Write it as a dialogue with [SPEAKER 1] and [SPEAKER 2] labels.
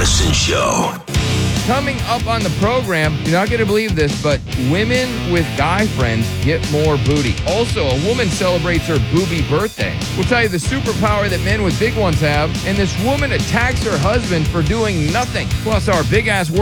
[SPEAKER 1] Harrison Show.
[SPEAKER 2] Coming up on the program, you're not going to believe this, but women with guy friends get more booty. Also, a woman celebrates her booby birthday. We'll tell you the superpower that men with big ones have, and this woman attacks her husband for doing nothing. Plus, our big-ass